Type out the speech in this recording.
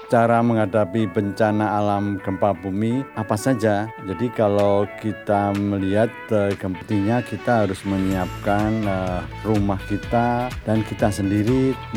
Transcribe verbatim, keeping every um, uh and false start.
cara menghadapi bencana alam gempa bumi apa saja. Jadi kalau kita melihat uh, pentingnya kita harus menyiapkan uh, rumah kita dan kita sendiri